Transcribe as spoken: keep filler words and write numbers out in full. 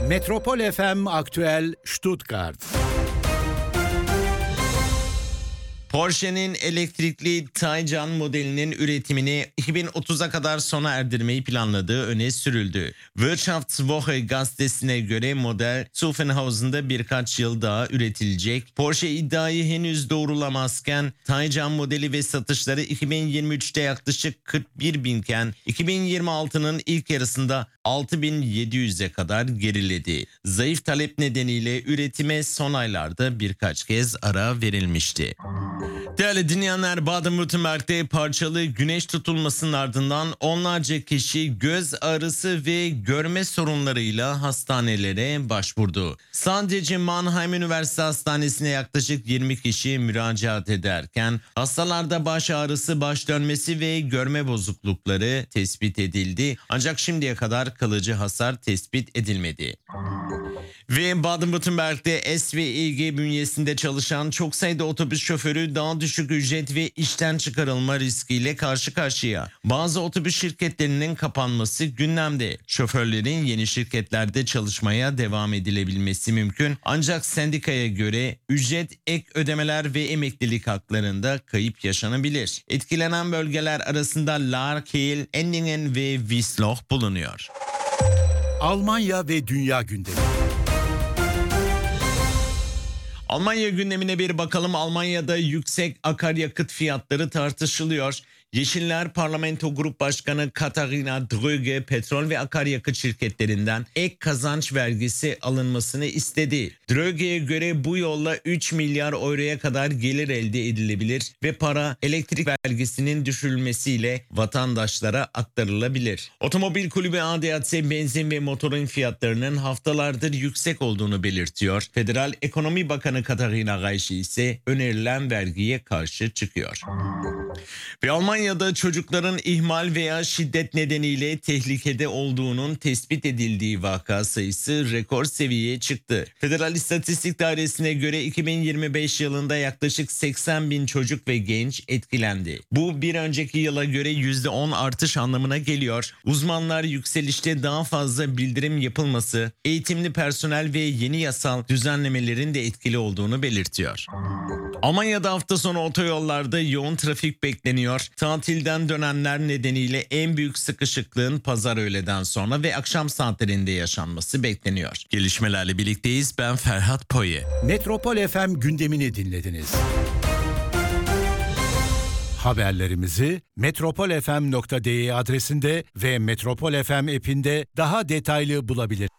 Metropol F M Aktüel Stuttgart. Porsche'nin elektrikli Taycan modelinin üretimini iki bin otuza kadar sona erdirmeyi planladığı öne sürüldü. Wirtschaftswoche gazetesine göre model Zuffenhausen'da birkaç yıl daha üretilecek. Porsche iddiayı henüz doğrulamazken Taycan modeli ve satışları iki bin yirmi üçte yaklaşık kırk bir binken iki bin yirmi altının ilk yarısında altı bin yedi yüze kadar geriledi. Zayıf talep nedeniyle üretime son aylarda birkaç kez ara verilmişti. Değerli dinleyenler, Baden-Württemberg'de parçalı güneş tutulmasının ardından onlarca kişi göz ağrısı ve görme sorunlarıyla hastanelere başvurdu. Sadece Mannheim Üniversite Hastanesi'ne yaklaşık yirmi kişi müracaat ederken hastalarda baş ağrısı, baş dönmesi ve görme bozuklukları tespit edildi. Ancak şimdiye kadar kalıcı hasar tespit edilmedi. Ve Baden-Württemberg'de S V İ G bünyesinde çalışan çok sayıda otobüs şoförü daha düşük ücret ve işten çıkarılma riskiyle karşı karşıya. Bazı otobüs şirketlerinin kapanması gündemde. Şoförlerin yeni şirketlerde çalışmaya devam edilebilmesi mümkün. Ancak sendikaya göre ücret, ek ödemeler ve emeklilik haklarında kayıp yaşanabilir. Etkilenen bölgeler arasında Lahr, Endingen ve Wiesloch bulunuyor. Almanya ve Dünya gündemi. Almanya gündemine bir bakalım. Almanya'da yüksek akaryakıt fiyatları tartışılıyor. Yeşiller Parlamento Grup Başkanı Katharina Dröge petrol ve akaryakıt şirketlerinden ek kazanç vergisi alınmasını istedi. Dröge'ye göre bu yolla üç milyar euroya kadar gelir elde edilebilir ve para elektrik vergisinin düşürülmesiyle vatandaşlara aktarılabilir. Otomobil Kulübü A D A C benzin ve motorun fiyatlarının haftalardır yüksek olduğunu belirtiyor. Federal Ekonomi Bakanı Katharina Reiche ise önerilen vergiye karşı çıkıyor. Ve Almanya'da çocukların ihmal veya şiddet nedeniyle tehlikede olduğunun tespit edildiği vaka sayısı rekor seviyeye çıktı. Federal İstatistik Dairesi'ne göre iki bin yirmi beş yılında yaklaşık seksen bin çocuk ve genç etkilendi. Bu bir önceki yıla göre yüzde on artış anlamına geliyor. Uzmanlar yükselişte daha fazla bildirim yapılması, eğitimli personel ve yeni yasal düzenlemelerin de etkili olduğunu belirtiyor. Almanya'da hafta sonu otoyollarda yoğun trafik bekleniyor. Tatilden dönenler nedeniyle en büyük sıkışıklığın pazar öğleden sonra ve akşam saatlerinde yaşanması bekleniyor. Gelişmelerle birlikteyiz. Ben Ferhat Poye. Metropol F M gündemini dinlediniz. Haberlerimizi metropol f m nokta d e adresinde ve Metropol F M app'inde daha detaylı bulabilirsiniz.